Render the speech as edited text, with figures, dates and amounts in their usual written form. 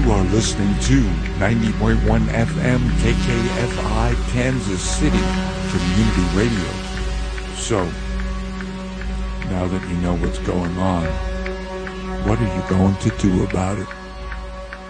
are listening to 90.1 FM KKFI Kansas City Community Radio. So, now that you know what's going on, what are you going to do about it?